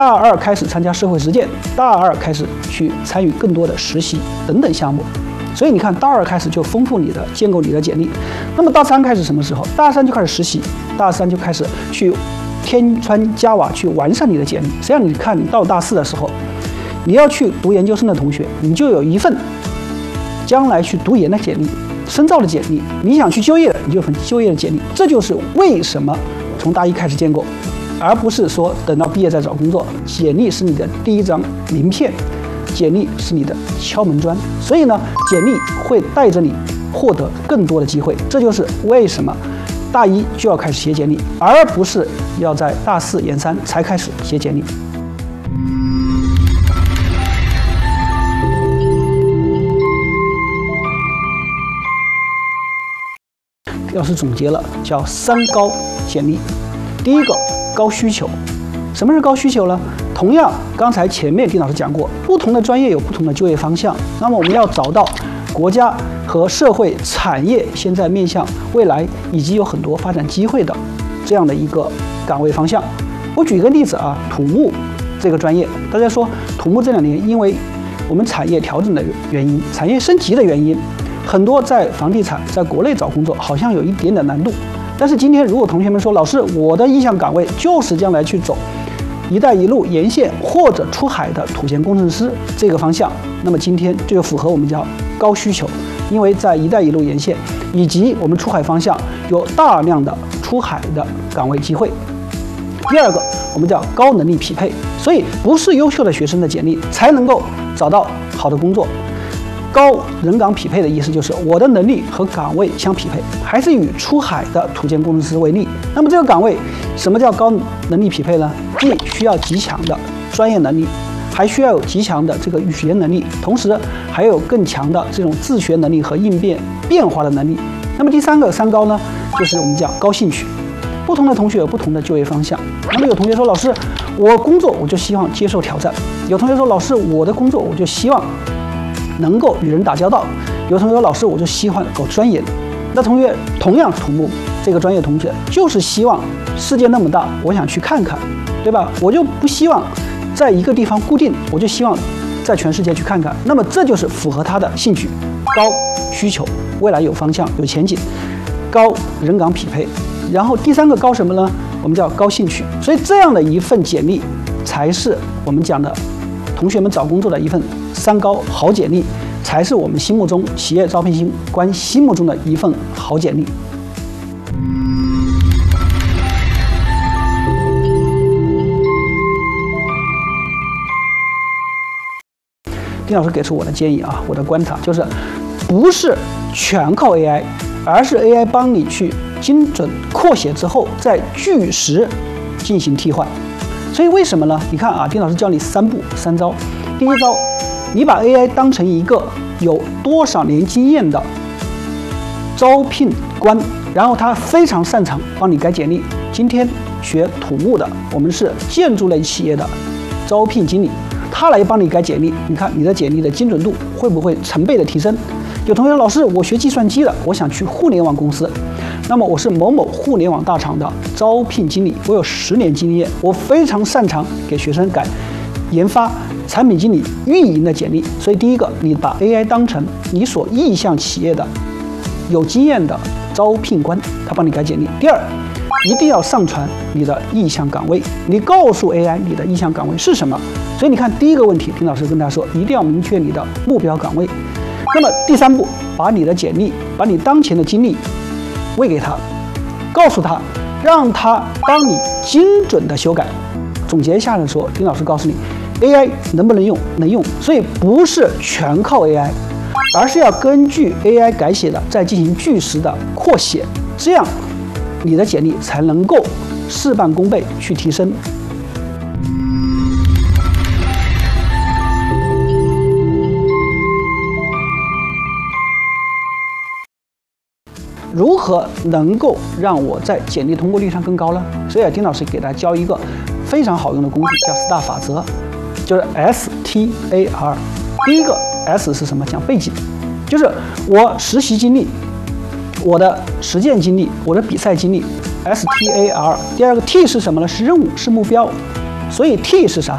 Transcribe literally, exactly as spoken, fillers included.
大二开始参加社会实践，大二开始去参与更多的实习等等项目。所以你看，大二开始就丰富你的、建构你的简历。那么大三开始什么时候？大三就开始实习，大三就开始去添砖加瓦，去完善你的简历。实际上，你看你到大四的时候，你要去读研究生的同学，你就有一份将来去读研的简历、深造的简历；你想去就业的，你就有份就业的简历。这就是为什么从大一开始建构，而不是说等到毕业再找工作。简历是你的第一张名片。简历是你的敲门砖，所以呢，简历会带着你获得更多的机会。这就是为什么大一就要开始写简历，而不是要在大四研三才开始写简历。要是总结了，叫三高简历。第一个，高需求。什么是高需求呢？同样，刚才前面丁老师讲过，不同的专业有不同的就业方向。那么我们要找到国家和社会产业现在面向未来以及有很多发展机会的这样的一个岗位方向。我举一个例子啊，土木这个专业，大家说土木这两年因为我们产业调整的原因、产业升级的原因，很多在房地产在国内找工作好像有一点点难度。但是今天如果同学们说，老师，我的意向岗位就是将来去走一带一路沿线或者出海的土建工程师这个方向，那么今天这就符合我们叫高需求，因为在一带一路沿线以及我们出海方向有大量的出海的岗位机会。第二个，我们叫高能力匹配，所以不是优秀的学生的简历才能够找到好的工作。高人岗匹配的意思就是我的能力和岗位相匹配，还是以出海的土建工程师为例。那么这个岗位什么叫高能力匹配呢？既需要极强的专业能力，还需要有极强的这个语言能力，同时还有更强的这种自学能力和应变变化的能力。那么第三个三高呢，就是我们讲高兴趣。不同的同学有不同的就业方向。那么有同学说，老师，我工作我就希望接受挑战；有同学说，老师，我的工作我就希望能够与人打交道；有同学说，老师，我就喜欢搞钻研。那同学同样土木这个专业同学，就是希望世界那么大，我想去看看，对吧？我就不希望在一个地方固定，我就希望在全世界去看看。那么这就是符合他的兴趣，高需求，未来有方向、有前景，高人岗匹配。然后第三个高什么呢？我们叫高兴趣。所以这样的一份简历，才是我们讲的同学们找工作的一份三高好简历，才是我们心目中企业招聘官心目中的一份好简历。丁老师给出我的建议啊，我的观察就是，不是全靠 A I， 而是 A I 帮你去精准扩写之后，再据实进行替换。所以为什么呢？你看啊，丁老师教你三步三招。第一招，你把 A I 当成一个有多少年经验的招聘官，然后他非常擅长帮你改简历。今天学土木的，我们是建筑类企业的招聘经理，他来帮你改简历，你看你的简历的精准度会不会成倍的提升？有同学说，老师，我学计算机的，我想去互联网公司，那么我是某某互联网大厂的招聘经理，我有十年经验，我非常擅长给学生改研发、产品经理、运营的简历。所以第一个，你把 A I 当成你所意向企业的有经验的招聘官，他帮你改简历。第二，一定要上传你的意向岗位，你告诉 A I 你的意向岗位是什么。所以你看，第一个问题，丁老师跟大家说，一定要明确你的目标岗位。那么第三步，把你的简历，把你当前的经历喂给他，告诉他，让他帮你精准的修改。总结一下来说，丁老师告诉你 ，A I 能不能用？能用。所以不是全靠 A I， 而是要根据 A I 改写的，再进行据实的扩写，这样你的简历才能够事半功倍去提升。如何能够让我在简历通过率上更高呢？所以啊，丁老师给大家教一个非常好用的工具，叫 S T A R 法则，就是 S T A R。第一个 S 是什么？讲背景，就是我实习经历、我的实践经历、我的比赛经历 ，S T A R。第二个 T 是什么呢？是任务，是目标。所以 T 是啥